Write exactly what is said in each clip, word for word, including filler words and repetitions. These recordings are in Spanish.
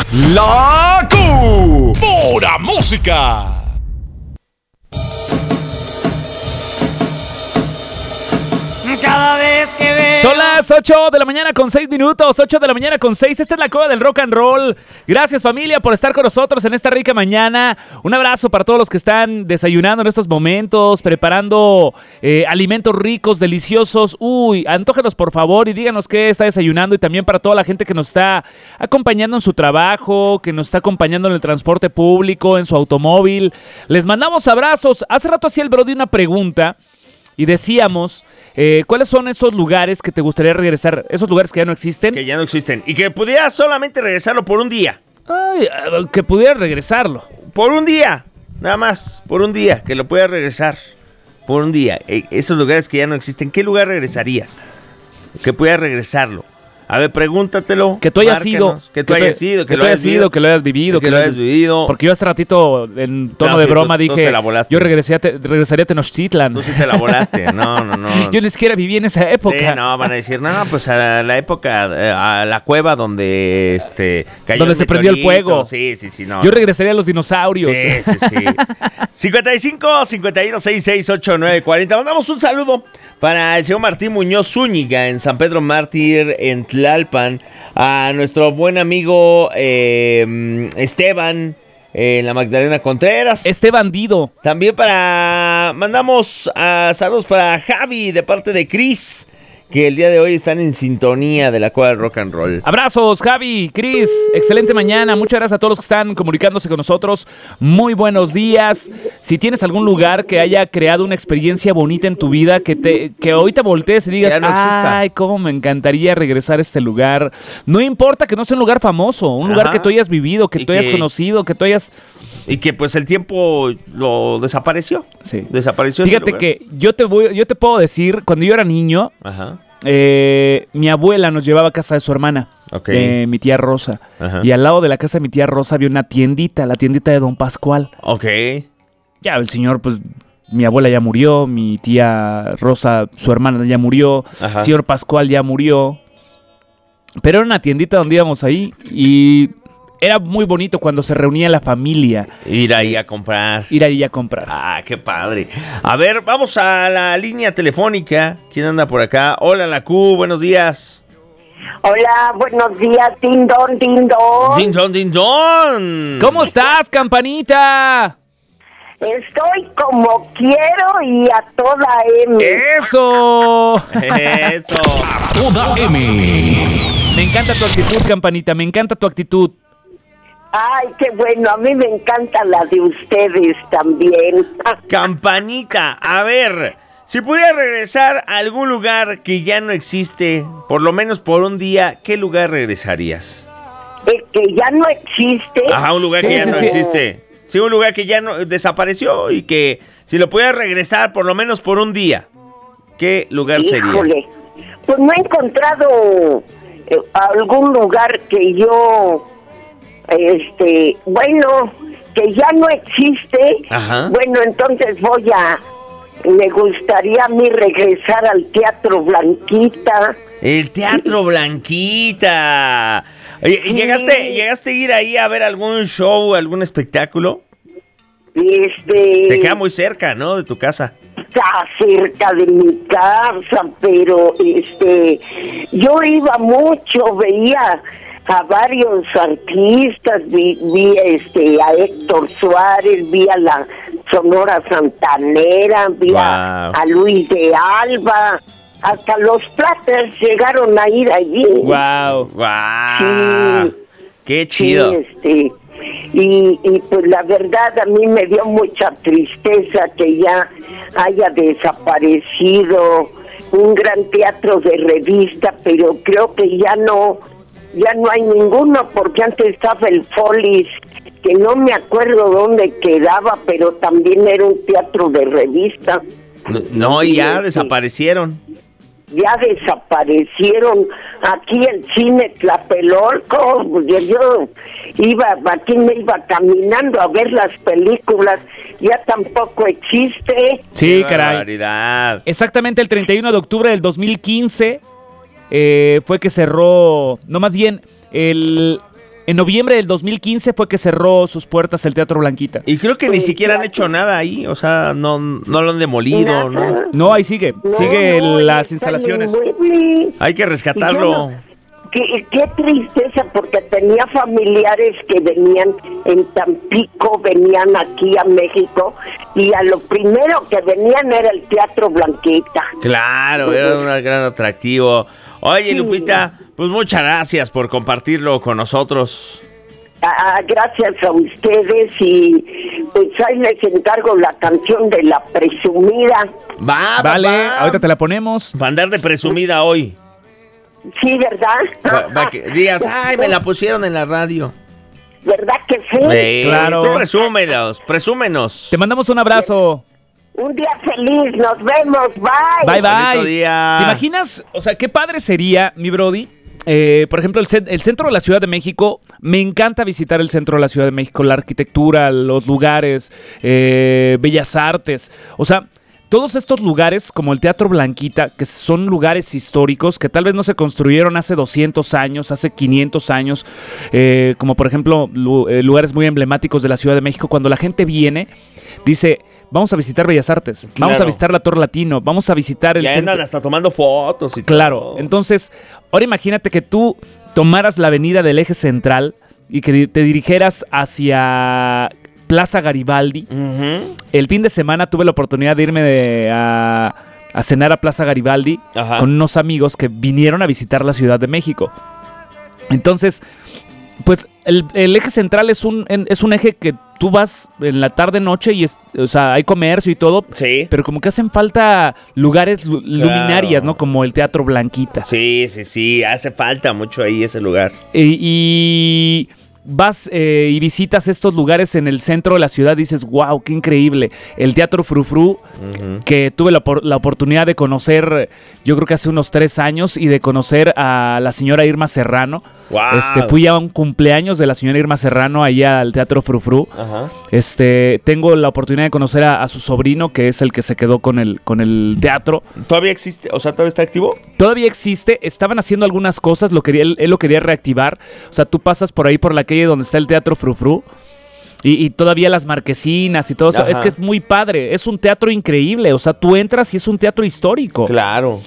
La Q. Pura música. Cada vez que veo... Son las ocho de la mañana con seis minutos, ocho de la mañana con seis. Esta es la Cueva del Rock and Roll. Gracias, familia, por estar con nosotros en esta rica mañana. Un abrazo para todos los que están desayunando en estos momentos, preparando eh, alimentos ricos, deliciosos. Uy, antógenos por favor y díganos qué está desayunando. Y también para toda la gente que nos está acompañando en su trabajo, que nos está acompañando en el transporte público, en su automóvil. Les mandamos abrazos. Hace rato hacía el Brody una pregunta y decíamos... Eh, ¿Cuáles son esos lugares que te gustaría regresar? Esos lugares que ya no existen. Que ya no existen. Y que pudieras solamente regresarlo por un día. Ay, que pudieras regresarlo. Por un día. Nada más. Por un día. Que lo pudieras regresar. Por un día. Eh, esos lugares que ya no existen. ¿Qué lugar regresarías? Que pudieras regresarlo. A ver, pregúntatelo. Que tú hayas sido. Que tú hayas sido. Que tú hayas sido, que lo hayas vivido. Que lo hayas vivido. Porque yo hace ratito, en tono No, de sí, broma, tú- tú dije, te la volaste. yo regresé a te- regresaría a Tenochtitlan. Tú sí te la volaste. No, no, no. Yo ni siquiera viví en esa época. Sí, no, van a decir, no, pues a la época, eh, a la cueva donde este cayó Donde el se prendió el meteorito. fuego. Sí, sí, sí, no. Yo regresaría a los dinosaurios. Sí, sí, sí. cincuenta y cinco, cincuenta y uno, sesenta y seis, ochenta y nueve, cuarenta. Mandamos un saludo para el señor Martín Muñoz Zúñiga en San Pedro Mártir, en Tlalpan. A nuestro buen amigo eh, Esteban en la Magdalena Contreras. Este bandido. También para... Mandamos uh, saludos para Javi de parte de Chris, que el día de hoy están en sintonía de la Cueva del Rock and Roll. Abrazos, Javi, Cris, excelente mañana. Muchas gracias a todos los que están comunicándose con nosotros. Muy buenos días. Si tienes algún lugar que haya creado una experiencia bonita en tu vida, que te que hoy te voltees y digas, Ya no exista. ay, cómo me encantaría regresar a este lugar. No importa que no sea un lugar famoso, un lugar Ajá. que tú hayas vivido, que Y tú hayas que- conocido, que tú hayas... Y que pues el tiempo lo desapareció. Sí. Desapareció ese Fíjate lugar. que yo te voy, yo te puedo decir, cuando yo era niño, Ajá. eh, mi abuela nos llevaba a casa de su hermana, Ok. de mi tía Rosa. Ajá. Y al lado de la casa de mi tía Rosa había una tiendita, la tiendita de Don Pascual. Ok. Ya el señor, pues, mi abuela ya murió, mi tía Rosa, su hermana ya murió, Ajá. el señor Pascual ya murió. Pero era una tiendita donde íbamos ahí y era muy bonito cuando se reunía la familia, Ir ahí a comprar. ir ahí a comprar. Ah, qué padre. A ver, vamos a la línea telefónica. ¿Quién anda por acá? Hola, la Q, buenos días. Hola, buenos días, din don, din don. Din don, din don. ¿Cómo estás, campanita? Estoy como quiero y a toda M. ¡Eso! Eso. Toda M. Me encanta tu actitud, campanita, me encanta tu actitud. Ay, qué bueno, a mí me encanta la de ustedes también. Campanita, a ver, si pudiera regresar a algún lugar que ya no existe, por lo menos por un día, ¿qué lugar regresarías? Es que ya no existe. Ajá, un lugar Sí, que ya sí, no sí. existe. Sí, un lugar que ya no desapareció y que si lo pudiera regresar por lo menos por un día, ¿qué lugar sería? Híjole, pues no he encontrado eh, algún lugar que yo, este, bueno, que ya no existe. Ajá. Bueno, entonces voy a, me gustaría a mí regresar al Teatro Blanquita. El Teatro Blanquita. Oye, Sí. ¿Llegaste, ¿Llegaste a ir ahí a ver algún show, algún espectáculo? Este, Te queda muy cerca, ¿no? De tu casa. está cerca de mi casa, pero este, yo iba mucho, veía a varios artistas, vi, vi este a Héctor Suárez, vi a la Sonora Santanera, vi a, Wow. a Luis de Alba, hasta los Platters llegaron a ir allí. Wow. ¡Guau! Sí. ¡Qué chido! Sí, este, y, y pues la verdad a mí me dio mucha tristeza que ya haya desaparecido un gran teatro de revista, pero creo que ya no, ya no hay ninguno, porque antes estaba el Follis, que no me acuerdo dónde quedaba, pero también era un teatro de revista. No, no, y ya Sí. desaparecieron. Ya desaparecieron aquí el cine Tlapelolco. Yo, yo iba, aquí me iba caminando a ver las películas, ya tampoco existe. Sí, ¡Qué caray. barbaridad! Exactamente el treinta y uno de octubre del dos mil quince eh, fue que cerró, no más bien, el, En noviembre del dos mil quince fue que cerró sus puertas el Teatro Blanquita. Y creo que ni siquiera han hecho nada ahí, o sea, no, no lo han demolido, ¿no? No, ahí sigue, No, sigue no, las está instalaciones. inmueble. Hay que rescatarlo. Qué, qué tristeza, porque tenía familiares que venían en Tampico, venían aquí a México, y a lo primero que venían era el Teatro Blanquita. Claro, era un gran atractivo. Oye, Sí. Lupita, pues muchas gracias por compartirlo con nosotros. Ah, gracias a ustedes, y pues ahí les encargo la canción de La Presumida. Va, Vale, va, ahorita te la ponemos. Va a andar de presumida hoy. Sí, ¿verdad? Va, va que digas, ay, me la pusieron en la radio. ¿Verdad que sí? Eh, Claro. tú presúmelos, presúmenos. Te mandamos un abrazo. Un día feliz, nos vemos, bye. Bye, Bonito bye. día. ¿Te imaginas? O sea, qué padre sería, mi brody. Eh, por ejemplo, el, cen- el centro de la Ciudad de México, me encanta visitar el centro de la Ciudad de México, la arquitectura, los lugares, eh, bellas artes. O sea, todos estos lugares como el Teatro Blanquita, que son lugares históricos que tal vez no se construyeron hace doscientos años, hace quinientos años, eh, como por ejemplo lu- eh, lugares muy emblemáticos de la Ciudad de México, cuando la gente viene, dice, vamos a visitar Bellas Artes, vamos Claro. a visitar la Torre Latino, vamos a visitar el Ya centro. andan hasta tomando fotos y Claro, todo. entonces, ahora imagínate que tú tomaras la avenida del Eje Central y que di- te dirigieras hacia Plaza Garibaldi. Ujú. El fin de semana tuve la oportunidad de irme de- a, a cenar a Plaza Garibaldi Ajá. con unos amigos que vinieron a visitar la Ciudad de México. Entonces, pues el, el Eje Central es un, en- es un eje que tú vas en la tarde-noche y es, o sea, hay comercio y todo, Sí. pero como que hacen falta lugares lu- luminarias, ¿no? Como el Teatro Blanquita. Sí, sí, sí, hace falta mucho ahí ese lugar. Y, y vas eh, y visitas estos lugares en el centro de la ciudad, dices, wow, qué increíble. El Teatro Frufru, que tuve la, por- la oportunidad de conocer, yo creo que hace unos tres años, y de conocer a la señora Irma Serrano. Wow. Este, fui a un cumpleaños de la señora Irma Serrano allá al Teatro Frufru. Ajá. Este, tengo la oportunidad de conocer a, a su sobrino, que es el que se quedó con el, con el teatro. ¿Todavía existe? O sea, ¿todavía está activo? Todavía existe, estaban haciendo algunas cosas, lo quería, él, él lo quería reactivar. O sea, tú pasas por ahí por la calle donde está el Teatro Frufru y, y todavía las marquesinas y todo eso. Ajá. Es que es muy padre, es un teatro increíble. O sea, tú entras y es un teatro histórico. Claro.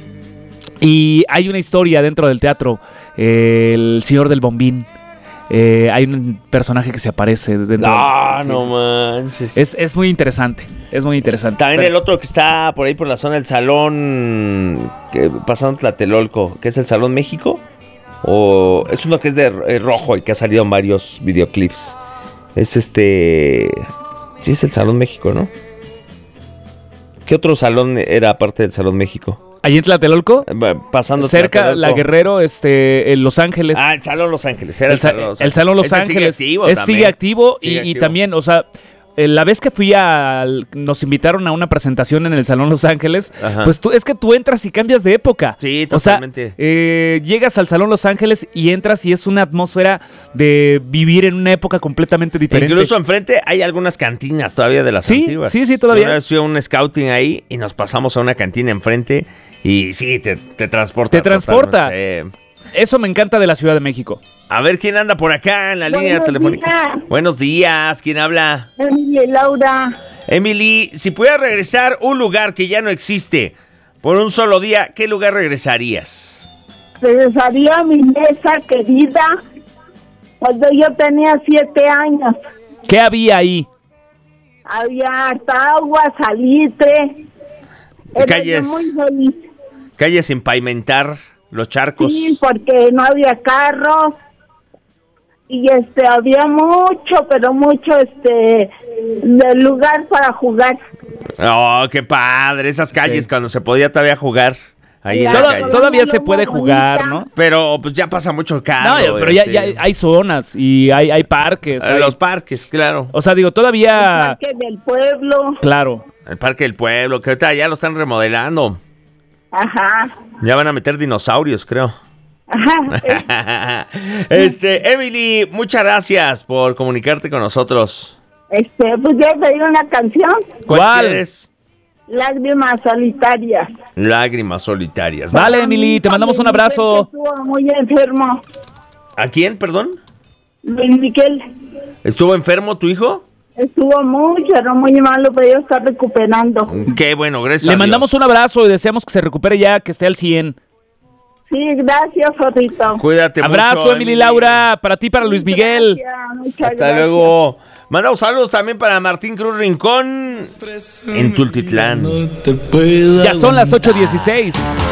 Y hay una historia dentro del teatro, eh, el señor del bombín. Eh, hay un personaje que se aparece dentro. Ah, sí, sí, no sí, sí. manches. Es, es muy interesante, es muy interesante. También Pero- el otro que está por ahí por la zona del Salón, que, pasando Tlatelolco, que es el Salón México. O es uno que es de eh, rojo y que ha salido en varios videoclips. Es este... Sí, es el Salón México, ¿no? ¿Qué otro salón era aparte del Salón México? Allí en Tlatelolco, Eh, Pasando cerca Tlatelolco. la Guerrero, este, en Los Ángeles. Ah, el Salón Los Ángeles. Era el, el, sa- Salón Los el Salón Los Ese Ángeles Sigue activo es- también. sigue activo, y, Sigue y activo. también, o sea, eh, la vez que fui a, nos invitaron a una presentación en el Salón Los Ángeles, Ajá. pues tú, es que tú entras y cambias de época. Sí, O sea, totalmente. eh, llegas al Salón Los Ángeles y entras y es una atmósfera de vivir en una época completamente diferente. Incluso enfrente hay algunas cantinas todavía de las Sí, antiguas. sí, sí, todavía. Una vez fui a un scouting ahí y nos pasamos a una cantina enfrente y sí, te, te transporta. Te transporta. totalmente. Eso me encanta de la Ciudad de México. A ver, ¿quién anda por acá en la línea Buenos telefónica? días. Buenos días, ¿quién habla? Emily, Laura, Emily, si pudieras regresar a un lugar que ya no existe por un solo día, ¿qué lugar regresarías? regresaría a mi mesa querida cuando yo tenía siete años. ¿Qué había ahí? Había hasta agua, salitre. Era Calles. yo muy feliz. Calles sin pavimentar, los charcos. Sí, porque no había carros. Y este había mucho, pero mucho este de lugar para jugar. Oh, qué padre, esas calles Sí. cuando se podía todavía jugar ahí en la Toda- calle. todavía se Loma puede jugar, bonita. ¿no? Pero pues ya pasa mucho No, carro. pero ya, sí. ya hay zonas y hay, hay parques. Eh, hay- Los parques, claro. O sea, digo, El todavía... parque del pueblo. Claro. El parque del pueblo, que ahorita ya lo están remodelando. Ajá. Ya van a meter dinosaurios, creo. Ajá. este, Emily, muchas gracias por comunicarte con nosotros. Este, pues yo pedí una canción, ¿Cuál? quieres? Lágrimas Solitarias. Lágrimas solitarias. Vale, Emily, te mandamos un abrazo. Estuvo muy enfermo. ¿A quién, perdón? Luis Miguel. ¿Estuvo enfermo tu hijo? Estuvo mucho, era muy malo, pero ya está recuperando. Qué bueno, gracias. Le a mandamos Dios. un abrazo y deseamos que se recupere ya, que esté al cien. Sí, gracias, Jorrito. Cuídate Abrazo, mucho, Emily Laura, para ti, para Luis Miguel. Gracias, muchas Hasta gracias. luego. Mandamos saludos también para Martín Cruz Rincón en Tultitlán. Ya son las ocho dieciséis.